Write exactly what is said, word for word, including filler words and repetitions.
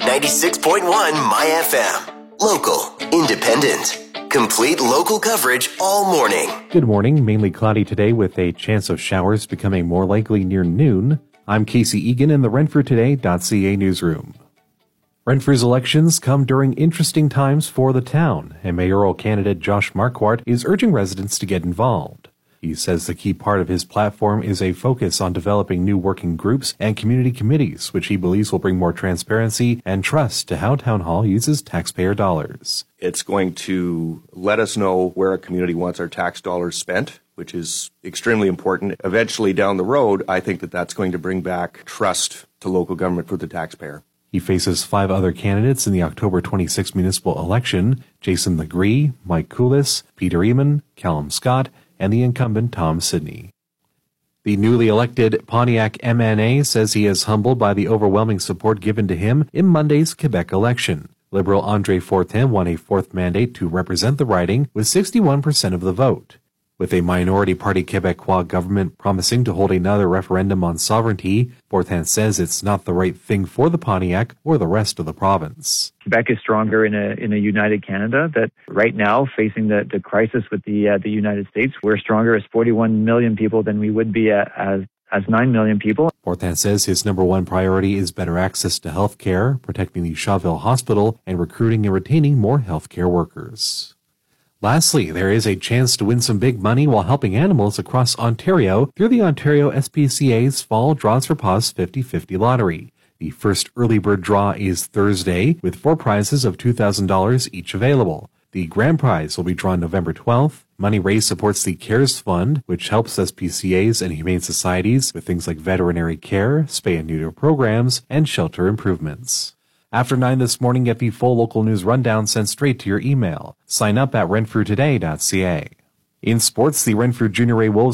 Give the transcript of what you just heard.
ninety-six point one My F M. Local, independent, complete local coverage all morning. Good morning. Mainly cloudy today with a chance of showers becoming more likely near noon. I'm Casey Egan in the Renfrew Today dot C A newsroom. Renfrew's elections come during interesting times for the town, and mayoral candidate Josh Marquardt is urging residents to get involved. He says the key part of his platform is a focus on developing new working groups and community committees, which he believes will bring more transparency and trust to how Town Hall uses taxpayer dollars. It's going to let us know where a community wants our tax dollars spent, which is extremely important. Eventually down the road, I think that that's going to bring back trust to local government for the taxpayer. He faces five other candidates in the October twenty-sixth municipal election: Jason Legree, Mike Coulis, Peter Eamon, Callum Scott, and the incumbent Tom Sidney. The newly elected Pontiac M N A says he is humbled by the overwhelming support given to him in Monday's Quebec election. Liberal Andre Fortin won a fourth mandate to represent the riding with sixty-one percent of the vote. With a minority party Quebecois government promising to hold another referendum on sovereignty, Fortin says it's not the right thing for the Pontiac or the rest of the province. Quebec is stronger in a in a united Canada. That right now, facing the, the crisis with the uh, the United States, we're stronger as forty-one million people than we would be uh, as as nine million people. Fortin says his number one priority is better access to health care, protecting the Shawville Hospital, and recruiting and retaining more health care workers. Lastly, there is a chance to win some big money while helping animals across Ontario through the Ontario S P C A's Fall Draws for Paws fifty fifty lottery. The first early bird draw is Thursday, with four prizes of two thousand dollars each available. The grand prize will be drawn November twelfth. Money raised supports the CARES Fund, which helps S P C As and humane societies with things like veterinary care, spay and neuter programs, and shelter improvements. After nine this morning, get the full local news rundown sent straight to your email. Sign up at Renfrew Today dot C A. In sports, the Renfrew Junior A Wolves